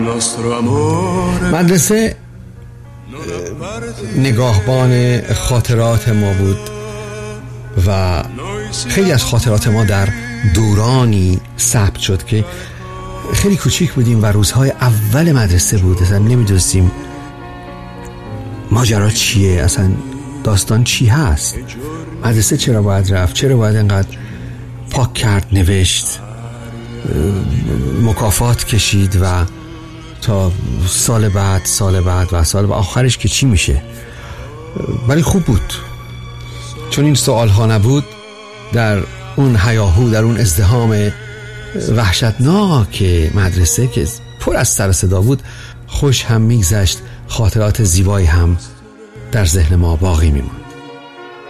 مدرسه نگاهبان خاطرات ما بود و خیلی از خاطرات ما در دورانی ثبت شد که خیلی کوچیک بودیم و روزهای اول مدرسه بود. اصلا نمیدونستیم ماجرا چیه، اصلا داستان چی هست، مدرسه چرا باید رفت، چرا باید انقدر پاک کرد، نوشت، مکافات کشید و تا سال بعد و آخرش که چی میشه. ولی خوب بود، چون این سوال ها نبود در اون هیاهو، در اون ازدحام وحشتناک مدرسه که پر از سر صدا بود، خوش هم میگذشت، خاطرات زیبایی هم در ذهن ما باقی میموند.